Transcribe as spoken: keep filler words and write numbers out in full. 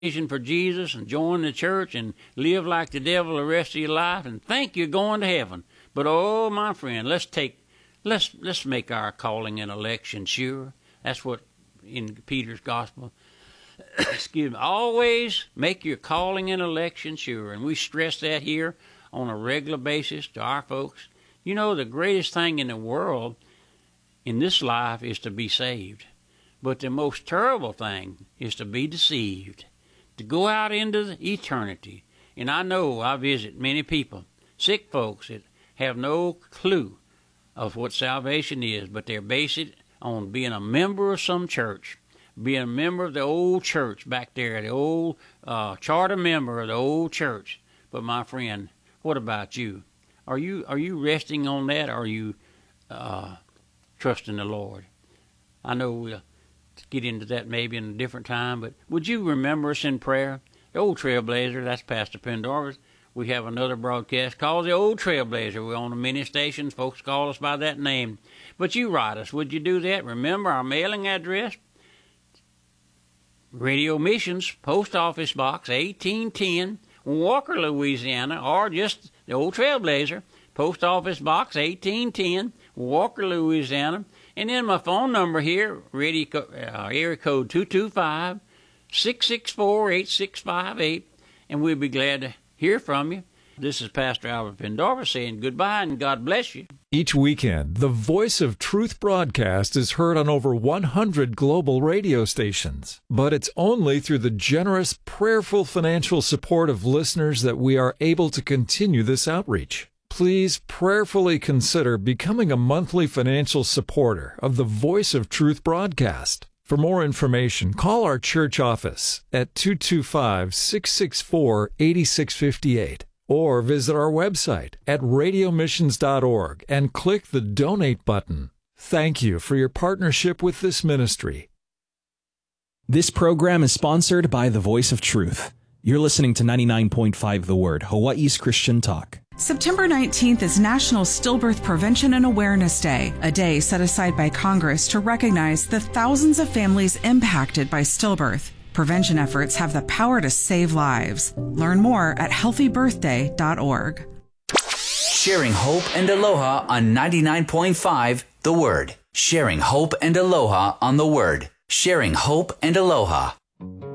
for Jesus and join the church and live like the devil the rest of your life and think you're going to heaven. But oh, my friend, let's take, let's let's make our calling and election sure. That's what in Peter's gospel. Excuse me. Always make your calling and election sure, and we stress that here on a regular basis to our folks. You know, the greatest thing in the world in this life is to be saved, but the most terrible thing is to be deceived. To go out into the eternity. And I know I visit many people, sick folks that have no clue of what salvation is, but they're based it on being a member of some church, being a member of the old church back there, the old uh, charter member of the old church. But my friend, what about you? Are you are you resting on that, or are you uh, trusting the Lord? I know we'll get into that maybe in a different time, but would you remember us in prayer? The Old Trailblazer, that's Pastor Pendarvis. We have another broadcast called The Old Trailblazer. We're on the many stations. Folks call us by that name. But you write us. Would you do that? Remember our mailing address? Radio Missions, Post Office Box eighteen ten, Walker, Louisiana, or just The Old Trailblazer, Post Office Box eighteen ten, Walker, Louisiana. And then my phone number here, radio, uh, area code two two five, six six four, eight six five eight, and we'll be glad to hear from you. This is Pastor Albert Pendarvis saying goodbye and God bless you. Each weekend, the Voice of Truth broadcast is heard on over one hundred global radio stations. But it's only through the generous, prayerful financial support of listeners that we are able to continue this outreach. Please prayerfully consider becoming a monthly financial supporter of the Voice of Truth broadcast. For more information, call our church office at two two five, six six four, eight six five eight or visit our website at radio missions dot org and click the Donate button. Thank you for your partnership with this ministry. This program is sponsored by the Voice of Truth. You're listening to ninety-nine point five The Word, Hawaii's Christian Talk. September nineteenth is National Stillbirth Prevention and Awareness Day, a day set aside by Congress to recognize the thousands of families impacted by stillbirth. Prevention efforts have the power to save lives. Learn more at healthy birthday dot org. Sharing hope and aloha on ninety-nine point five The Word. Sharing hope and aloha on The Word. Sharing hope and aloha.